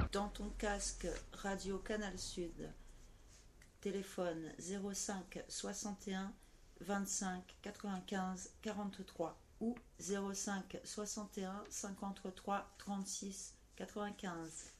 Dans ton casque Radio Canal Sud, téléphone 05 61 25 95 43 ou 05 61 53 36 95.